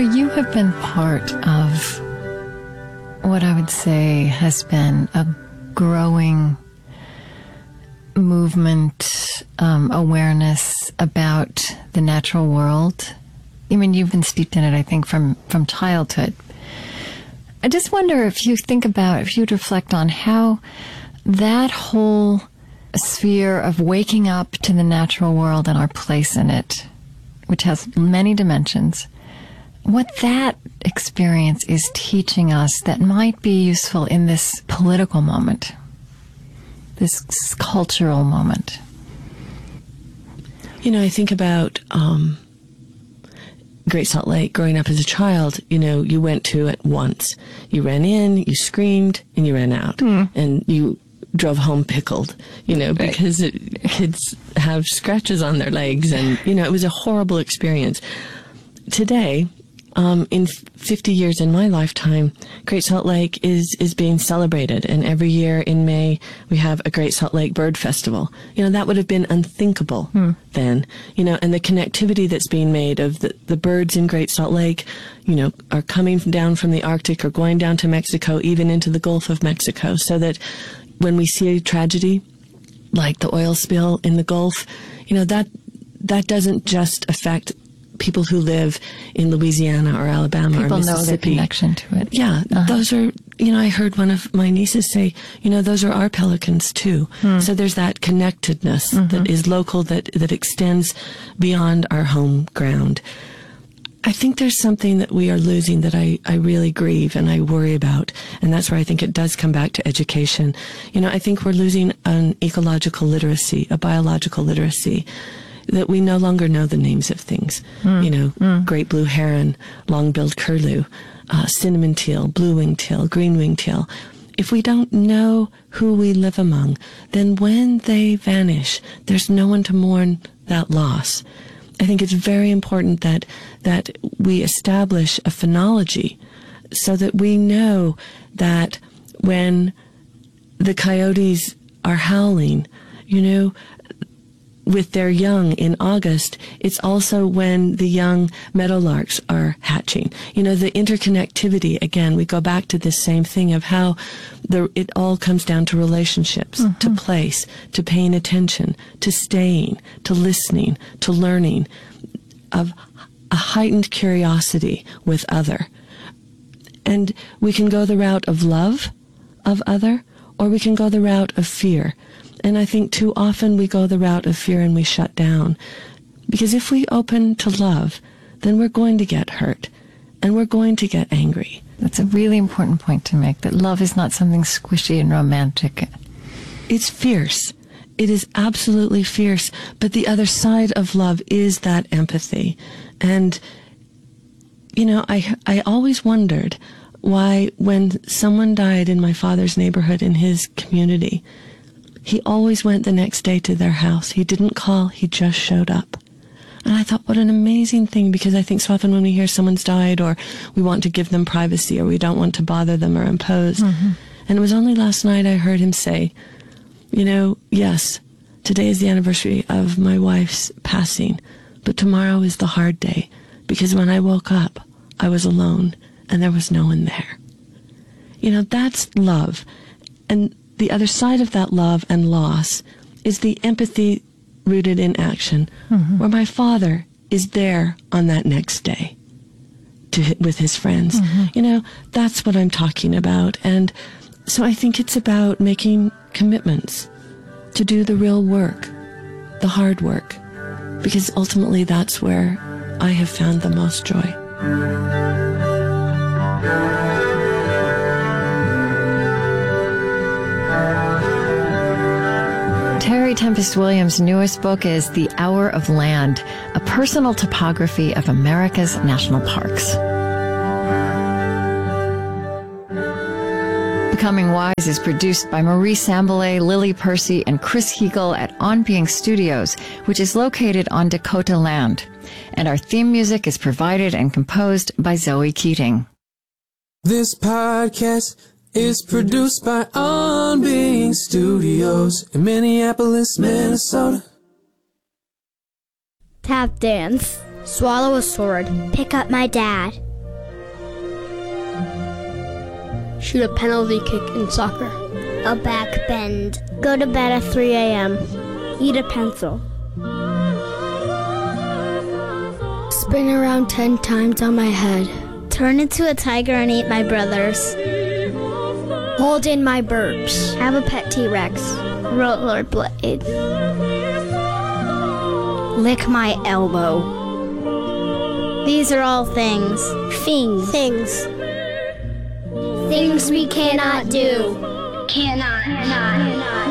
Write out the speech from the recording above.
you have been part of what I would say has been a growing movement, awareness about the natural world. I mean, you've been steeped in it, I think, from childhood. I just wonder if you'd reflect on how that whole sphere of waking up to the natural world and our place in it, which has many dimensions, what that experience is teaching us that might be useful in this political moment, this cultural moment. You know, I think about Great Salt Lake. Growing up as a child, you know, you went to it once. You ran in, you screamed, and you ran out. And you drove home pickled, you know, because kids have scratches on their legs. And, you know, it was a horrible experience. Today, in 50 years in my lifetime, Great Salt Lake is being celebrated. And every year in May, we have a Great Salt Lake Bird Festival. You know, that would have been unthinkable then, you know, and the connectivity that's being made of the birds in Great Salt Lake, you know, are coming down from the Arctic or going down to Mexico, even into the Gulf of Mexico, so that when we see a tragedy like the oil spill in the Gulf, you know, that doesn't just affect people who live in Louisiana or Alabama or Mississippi. People know the connection to it. Yeah, those are, you know, I heard one of my nieces say, you know, those are our pelicans too. So there's that connectedness that is local, that extends beyond our home ground. I think there's something that we are losing that I really grieve and I worry about. And that's where I think it does come back to education. You know, I think we're losing an ecological literacy, a biological literacy, that we no longer know the names of things. You know, great blue heron, long-billed curlew, cinnamon teal, blue-winged teal, green-winged teal. If we don't know who we live among, then when they vanish, there's no one to mourn that loss. I think it's very important that we establish a phonology so that we know that when the coyotes are howling, you know, with their young in August, it's also when the young meadowlarks are hatching. You know, the interconnectivity, again, we go back to this same thing of how it all comes down to relationships, to place, to paying attention, to staying, to listening, to learning, of a heightened curiosity with other. And we can go the route of love of other, or we can go the route of fear. And I think too often we go the route of fear and we shut down. Because if we open to love, then we're going to get hurt and we're going to get angry. That's a really important point to make, that love is not something squishy and romantic. It's fierce. It is absolutely fierce. But the other side of love is that empathy. And, you know, I always wondered why when someone died in my father's neighborhood, in his community, he always went the next day to their house. He didn't call, he just showed up. And I thought, what an amazing thing, because I think so often when we hear someone's died, or we want to give them privacy, or we don't want to bother them or impose. And it was only last night I heard him say, you know, yes, today is the anniversary of my wife's passing, but tomorrow is the hard day, because when I woke up, I was alone and there was no one there. You know, that's love. And the other side of that love and loss is the empathy rooted in action, where my father is there on that next day with his friends. You know, that's what I'm talking about. And so I think it's about making commitments to do the real work, the hard work, because ultimately that's where I have found the most joy. Terry Tempest Williams' newest book is The Hour of Land, a personal topography of America's national parks. Becoming Wise is produced by Marie Sambilay, Lily Percy, and Chris Heagle at On Being Studios, which is located on Dakota land. And our theme music is provided and composed by Zoe Keating. This podcast is produced by On Being Studios in Minneapolis, Minnesota. Tap dance. Swallow a sword. Pick up my dad. Shoot a penalty kick in soccer. A back bend. Go to bed at 3 a.m. Eat a pencil. Spin around 10 times on my head. Turn into a tiger and eat my brothers. Hold in my burps. Have a pet T-Rex. Rollerblade. Lick my elbow. These are all things. Things. Things we cannot do. Cannot.